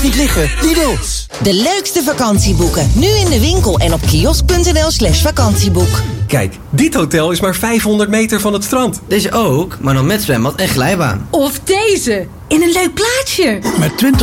niet liggen. Lidl. De leukste vakantieboeken. Nu in de winkel en op kiosk.nl/vakantieboek. Kijk, dit hotel is maar 500 meter van het strand. Deze ook, maar dan met zwembad en glijbaan. Of deze, in een leuk plaatsje. Met 20%